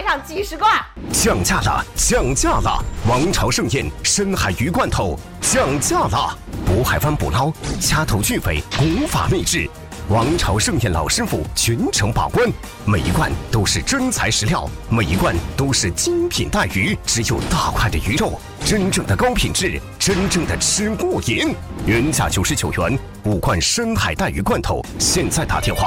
上几10个。 降价了，降价了！王朝盛宴深海鱼罐头降价了，渤海湾捕捞，掐头去尾，古法秘制。王朝盛宴老师傅全程把关，每一罐都是真材实料，每一罐都是精品带鱼，只有大块的鱼肉，真正的高品质，真正的吃过瘾。原价99元，5罐深海带鱼罐头，现在打电话